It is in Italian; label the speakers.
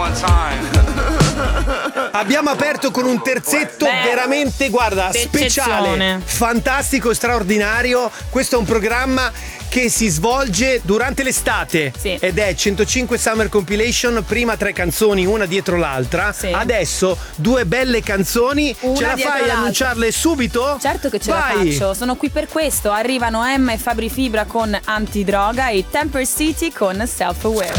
Speaker 1: Abbiamo aperto con un terzetto veramente, guarda, speciale, fantastico, straordinario. Questo è un programma che si svolge durante l'estate ed è 105 Summer Compilation, prima 3 canzoni una dietro l'altra, adesso 2 belle canzoni, una ce la fai ad annunciarle subito?
Speaker 2: Certo che ce la faccio, sono qui per questo, arrivano Emma e Fabri Fibra con Antidroga e Temper City con Self Aware.